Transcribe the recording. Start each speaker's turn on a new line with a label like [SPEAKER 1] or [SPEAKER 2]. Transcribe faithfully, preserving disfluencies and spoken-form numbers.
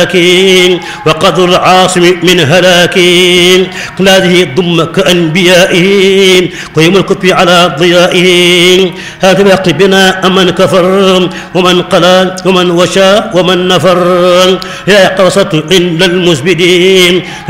[SPEAKER 1] وقدر العاصم من هلاك هذه الضم كأنبيائه قيم الكتب على ضيائه هكذا يقضي بنا من كفر ومن قلى ومن وشى ومن نفر يا قرصة عند المزبدين